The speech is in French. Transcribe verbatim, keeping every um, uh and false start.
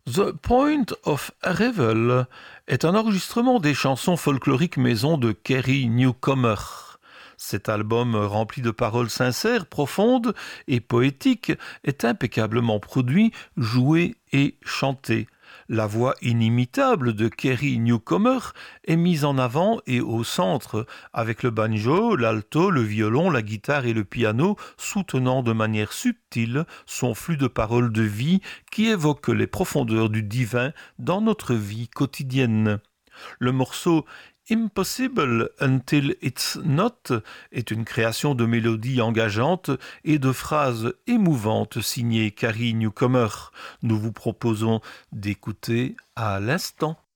The Point of Arrival est un enregistrement des chansons folkloriques maison de Kerry Newcomer. Cet album rempli de paroles sincères, profondes et poétiques est impeccablement produit, joué et chanté. La voix inimitable de Kerry Newcomer est mise en avant et au centre, avec le banjo, l'alto, le violon, la guitare et le piano soutenant de manière subtile son flux de paroles de vie qui évoque les profondeurs du divin dans notre vie quotidienne. Le morceau Impossible Until It's Not est une création de mélodies engageantes et de phrases émouvantes signées Kerry Newcomer. Nous vous proposons d'écouter à l'instant.